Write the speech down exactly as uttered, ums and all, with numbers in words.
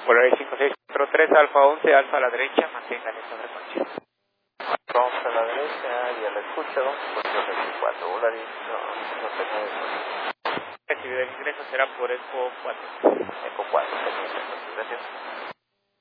Volaris cinco seis cuatro tres, Alfa once, Alfa a la derecha, mantenga esta frecuencia. Vamos a la derecha, ya la escucho, cuatro veinticuatro, Volaris, no, no tengo eso. Recibido el ingreso será por Eco cuatro. Eco cuatro, gracias.